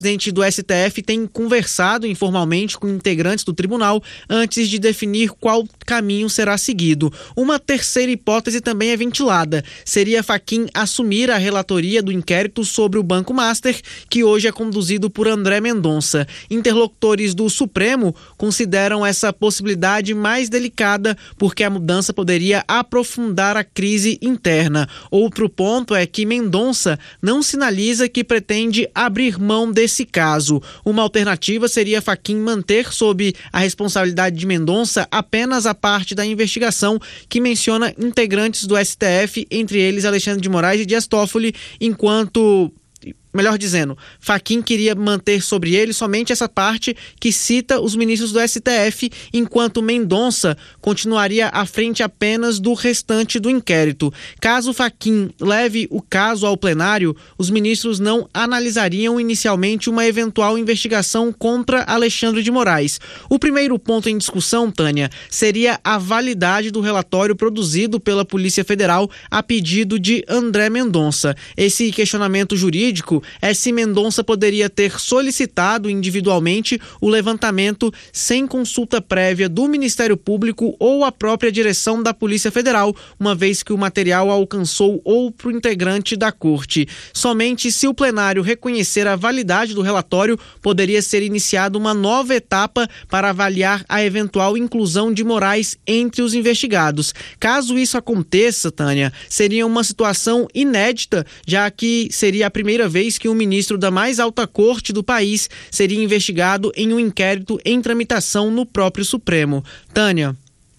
O presidente do STF tem conversado informalmente com integrantes do tribunal antes de definir qual caminho será seguido. Uma terceira hipótese também é ventilada. Seria Fachin assumir a relatoria do inquérito sobre o Banco Master, que hoje é conduzido por André Mendonça. Interlocutores do Supremo consideram essa possibilidade mais delicada porque a mudança poderia aprofundar a crise interna. Outro ponto é que Mendonça não sinaliza que pretende abrir mão desse caso. Uma alternativa seria Fachin manter sob a responsabilidade de Mendonça apenas a parte da investigação que menciona integrantes do STF, entre eles Alexandre de Moraes e Dias Toffoli, enquanto... Melhor dizendo, Fachin queria manter sobre ele somente essa parte que cita os ministros do STF, enquanto Mendonça continuaria à frente apenas do restante do inquérito. Caso Fachin leve o caso ao plenário, os ministros não analisariam inicialmente uma eventual investigação contra Alexandre de Moraes. O primeiro ponto em discussão, Tânia, seria a validade do relatório produzido pela Polícia Federal a pedido de André Mendonça. Esse questionamento jurídico é se Mendonça poderia ter solicitado individualmente o levantamento sem consulta prévia do Ministério Público ou a própria direção da Polícia Federal, uma vez que o material alcançou outro integrante da Corte. Somente se o plenário reconhecer a validade do relatório, poderia ser iniciada uma nova etapa para avaliar a eventual inclusão de Moraes entre os investigados. Caso isso aconteça, Tânia, seria uma situação inédita, já que seria a primeira vez que um ministro da mais alta corte do país seria investigado em um inquérito em tramitação no próprio Supremo. Tânia.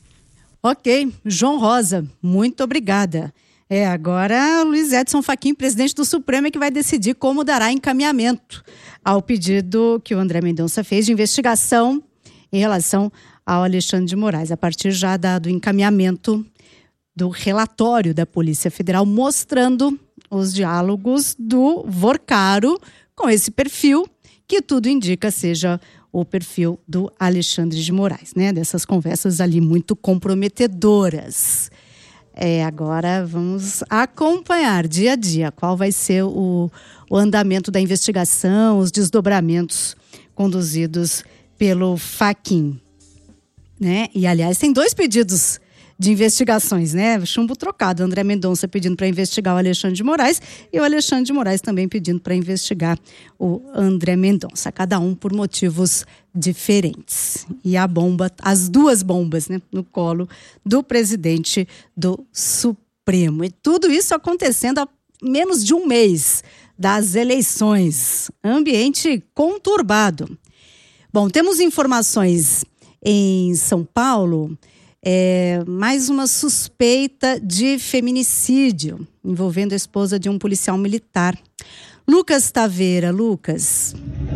Ok, João Rosa, muito obrigada. Agora Luiz Edson Fachin, presidente do Supremo, é que vai decidir como dará encaminhamento ao pedido que o André Mendonça fez de investigação em relação ao Alexandre de Moraes, a partir já do encaminhamento do relatório da Polícia Federal mostrando os diálogos do Vorcaro com esse perfil, que tudo indica seja o perfil do Alexandre de Moraes, né? Dessas conversas ali muito comprometedoras. Agora vamos acompanhar dia a dia qual vai ser o andamento da investigação, os desdobramentos conduzidos pelo Fachin, né? E, aliás, tem 2 pedidos de investigações, né? Chumbo trocado. André Mendonça pedindo para investigar o Alexandre de Moraes e o Alexandre de Moraes também pedindo para investigar o André Mendonça. Cada um por motivos diferentes. E a bomba, as 2 bombas, né, no colo do presidente do Supremo. E tudo isso acontecendo há menos de um mês das eleições. Ambiente conturbado. Bom, temos informações em São Paulo. Mais uma suspeita de feminicídio envolvendo a esposa de um policial militar. Lucas Taveira. Lucas?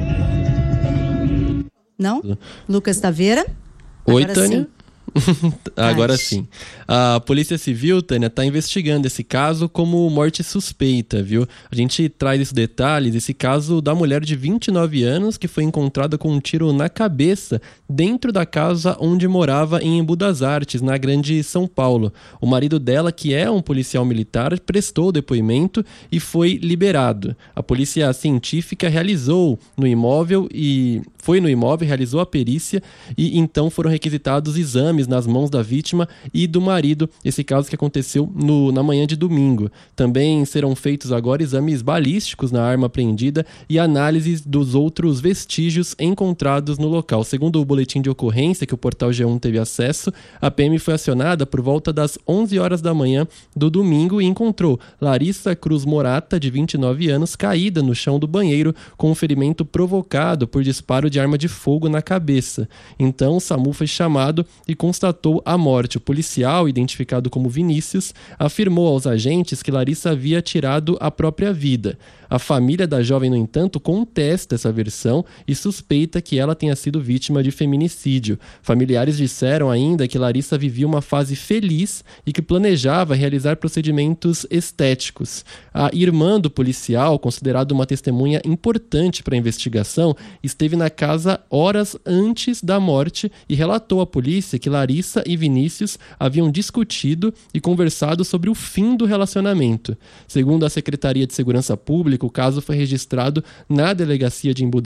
Não? Lucas Taveira? Oi, agora Tânia. Sim. Agora sim. A Polícia Civil, Tânia, está investigando esse caso como morte suspeita, viu? A gente traz esses detalhes, esse caso da mulher de 29 anos que foi encontrada com um tiro na cabeça dentro da casa onde morava em Embu das Artes, na Grande São Paulo. O marido dela, que é um policial militar, prestou depoimento e foi liberado. A polícia científica realizou no imóvel realizou a perícia e então foram requisitados exames nas mãos da vítima e do marido, esse caso que aconteceu na manhã de domingo. Também serão feitos agora exames balísticos na arma apreendida e análises dos outros vestígios encontrados no local. Segundo o boletim de ocorrência que o portal G1 teve acesso, a PM foi acionada por volta das 11 horas da manhã do domingo e encontrou Larissa Cruz Morata, de 29 anos, caída no chão do banheiro com um ferimento provocado por disparo de arma de fogo na cabeça. Então o SAMU foi chamado e constatou a morte. O policial, identificado como Vinícius, afirmou aos agentes que Larissa havia tirado a própria vida. A família da jovem, no entanto, contesta essa versão e suspeita que ela tenha sido vítima de feminicídio. Familiares disseram ainda que Larissa vivia uma fase feliz e que planejava realizar procedimentos estéticos. A irmã do policial, considerada uma testemunha importante para a investigação, esteve na casa horas antes da morte e relatou à polícia que Larissa e Vinícius haviam discutido e conversado sobre o fim do relacionamento. Segundo a Secretaria de Segurança Pública, o caso foi registrado na delegacia de Embu